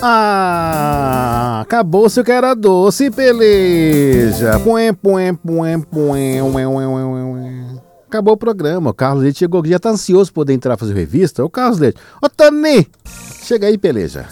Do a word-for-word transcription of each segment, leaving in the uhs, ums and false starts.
Ah, acabou-se o que era doce, peleja. Puém, puém, puém, puém, ué, ué, ué, ué. Acabou o programa. O Carlos Leite chegou, já tá ansioso por poder entrar fazer revista. Ô, Carlos Leite. Ô, Tani, chega aí, peleja.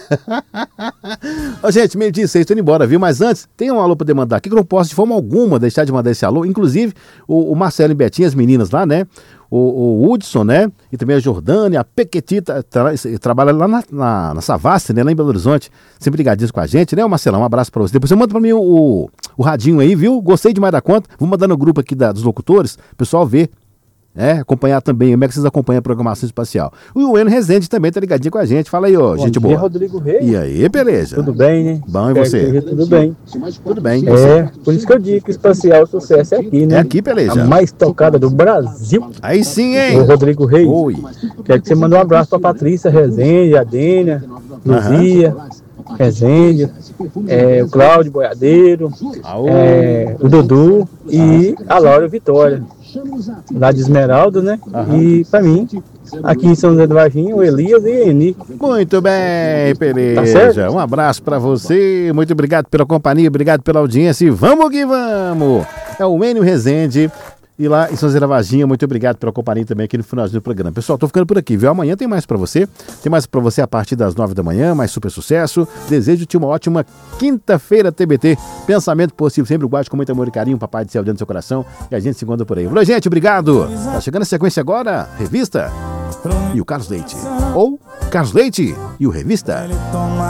Ô, gente, meio dia seis, tô indo embora, viu? Mas antes, tem um alô pra poder mandar aqui que eu não posso de forma alguma deixar de mandar esse alô. Inclusive, o, o Marcelo e Betinho, as meninas lá, né? O, o Hudson, né? E também a Jordânia, a Pequetita, tra, trabalha lá na, na, na Savassi, né? Lá em Belo Horizonte. Sempre ligadinhos com a gente, né? O Marcelão, um abraço pra você. Depois você manda pra mim o, o, o radinho aí, viu? Gostei demais da conta. Vou mandar no grupo aqui da, dos locutores, o pessoal ver. É, acompanhar também, como é que vocês acompanham a programação espacial. O Ueno Rezende também tá ligadinho com a gente. Fala aí, ó, Bom gente dia, boa. Rodrigo Reis. E aí, beleza? Tudo bem, né? Bom, e você? É, tudo bem. Tudo bem. E É, por isso que eu digo que o Espacial Sucesso é aqui, né? É aqui, beleza. A mais tocada do Brasil. Aí sim, hein? O Rodrigo Reis. Oi. Quero que você mande um abraço pra Patrícia Rezende, a Dênia, Luzia, Rezende, é, o Cláudio Boiadeiro, é, o Dudu e a Laura Vitória, lá de Esmeralda, né? Aham. E pra mim, aqui em São José do Varginha, o Elias e a Eni. Muito bem, Pereja. Tá certo? Um abraço pra você. Muito obrigado pela companhia, obrigado pela audiência. E vamos que vamos. É o Enio Rezende. E lá em São José da Varginha, muito obrigado pela companhia também aqui no finalzinho do programa. Pessoal, tô ficando por aqui, viu? Amanhã tem mais pra você. Tem mais pra você a partir das nove da manhã, mais super sucesso. Desejo-te uma ótima quinta-feira T B T. Pensamento possível, sempre guarde com muito amor e carinho, Papai do Céu dentro do seu coração. E a gente se encontra por aí. Valeu, gente, obrigado. Tá chegando a sequência agora, Revista e o Carlos Leite. Ou Carlos Leite e o Revista.